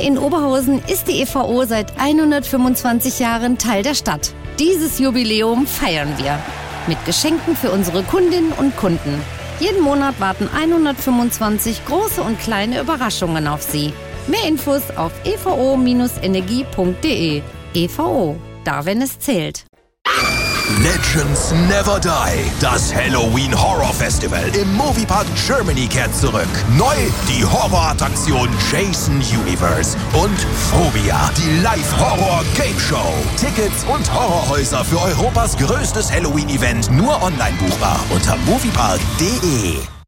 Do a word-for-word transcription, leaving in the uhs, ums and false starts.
in Oberhausen ist die E V O seit hundertfünfundzwanzig Jahren Teil der Stadt. Dieses Jubiläum feiern wir mit Geschenken für unsere Kundinnen und Kunden. Jeden Monat warten hundertfünfundzwanzig große und kleine Überraschungen auf Sie. Mehr Infos auf e v o Bindestrich energie punkt de. E V O, da wenn es zählt. Legends Never Die. Das Halloween Horror Festival im Moviepark Germany kehrt zurück. Neu die Horrorattraktion Jason Universe und Phobia, die Live-Horror-Game-Show. Tickets und Horrorhäuser für Europas größtes Halloween-Event nur online buchbar unter moviepark punkt de.